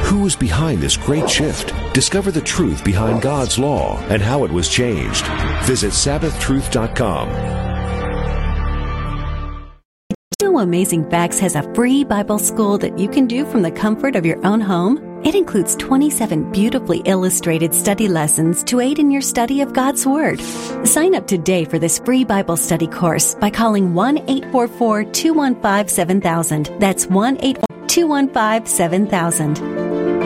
Who is behind this great shift? Discover the truth behind God's law and how it was changed. Visit SabbathTruth.com. Amazing Facts has a free Bible school that you can do from the comfort of your own home. It includes 27 beautifully illustrated study lessons to aid in your study of God's Word. Sign up today for this free Bible study course by calling 1-844-215-7000. That's 1-844-215-7000.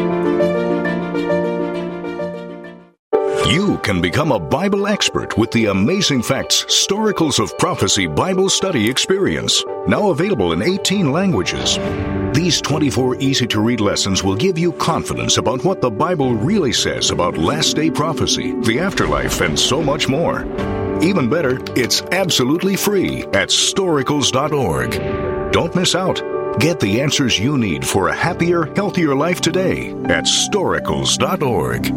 You can become a Bible expert with the Amazing Facts Storicals of Prophecy Bible Study Experience, now available in 18 languages. These 24 easy-to-read lessons will give you confidence about what the Bible really says about last-day prophecy, the afterlife, and so much more. Even better, it's absolutely free at storicals.org. Don't miss out. Get the answers you need for a happier, healthier life today at storicals.org.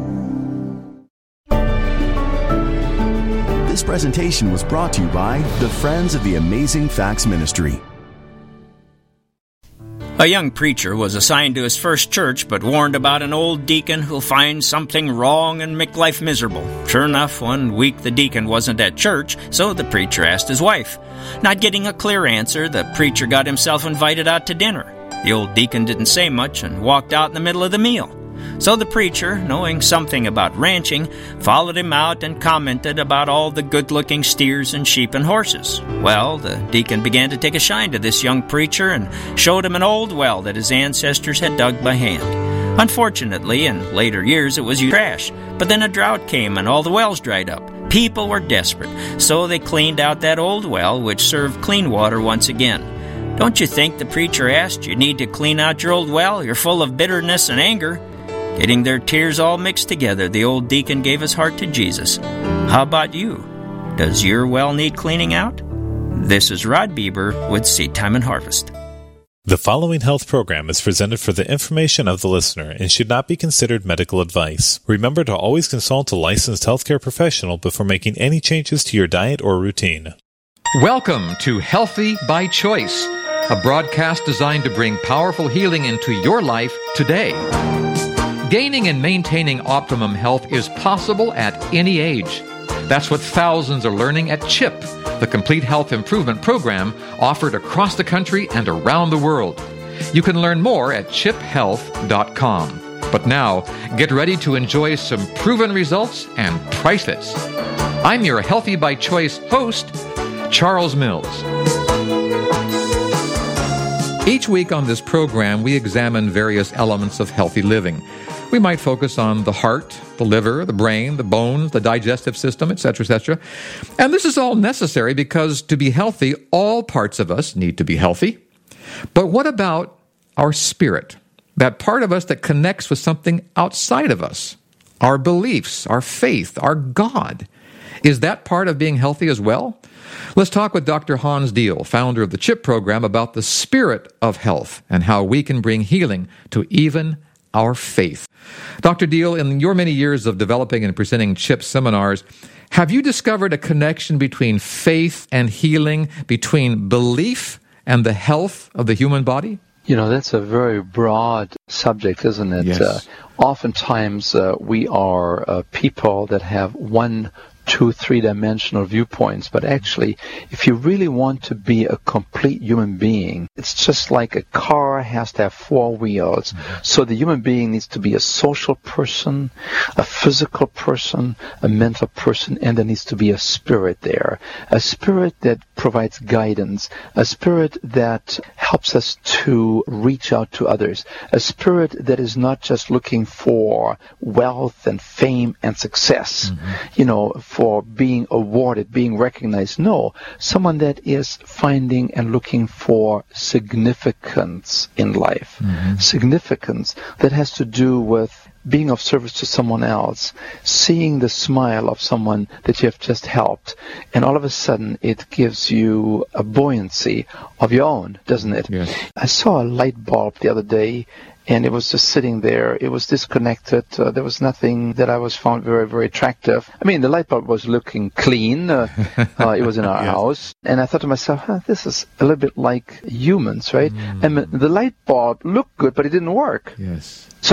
This presentation was brought to you by the Friends of the Amazing Facts Ministry. A young preacher was assigned to his first church, but warned about an old deacon who'll find something wrong and make life miserable. Sure enough, one week the deacon wasn't at church, so the preacher asked his wife. Not getting a clear answer, the preacher got himself invited out to dinner. The old deacon didn't say much and walked out in the middle of the meal. So the preacher, knowing something about ranching, followed him out and commented about all the good-looking steers and sheep and horses. Well, the deacon began to take a shine to this young preacher and showed him an old well that his ancestors had dug by hand. Unfortunately, in later years, it was trash. But then a drought came and all the wells dried up. People were desperate, so they cleaned out that old well, which served clean water once again. Don't you think the preacher asked, you need to clean out your old well? You're full of bitterness and anger. Getting their tears all mixed together, the old deacon gave his heart to Jesus. How about you? Does your well need cleaning out? This is Rod Bieber with Seed Time and Harvest. The following health program is presented for the information of the listener and should not be considered medical advice. Remember to always consult a licensed healthcare professional before making any changes to your diet or routine. Welcome to Healthy by Choice, a broadcast designed to bring powerful healing into your life today. Gaining and maintaining optimum health is possible at any age. That's what thousands are learning at CHIP, the Complete Health Improvement Program offered across the country and around the world. You can learn more at chiphealth.com. But now, get ready to enjoy some proven results and price hits. I'm your Healthy by Choice host, Charles Mills. Each week on this program, we examine various elements of healthy living. We might focus on the heart, the liver, the brain, the bones, the digestive system, etc., etc. And this is all necessary because to be healthy, all parts of us need to be healthy. But what about our spirit? That part of us that connects with something outside of us? Our beliefs, our faith, our God. Is that part of being healthy as well? Let's talk with Dr. Hans Diehl, founder of the CHIP program, about the spirit of health and how we can bring healing to even our faith. Dr. Diehl, in your many years of developing and presenting CHIP seminars, have you discovered a connection between faith and healing, between belief and the health of the human body? You know, that's a very broad subject, isn't it? Yes. Oftentimes, we are people that have 1, 2, 3-dimensional viewpoints, but actually, if you really want to be a complete human being, it's just like a car has to have 4 wheels. So the human being needs to be a social person, a physical person, a mental person, and there needs to be a spirit there. A spirit that provides guidance, a spirit that helps us to reach out to others, a spirit that is not just looking for wealth and fame and success, for being awarded, being recognized. No, someone that is finding and looking for significance in life. Significance that has to do with being of service to someone else, seeing the smile of someone that you have just helped, and all of a sudden it gives you a buoyancy of your own, doesn't it? Yes. I saw a light bulb the other day, and it was just sitting there. It was disconnected. There was nothing that I was found very, very attractive. I mean, the light bulb was looking clean. It was in our house. And I thought to myself, this is a little bit like humans, right? I mean, the light bulb looked good, but it didn't work. Yes. So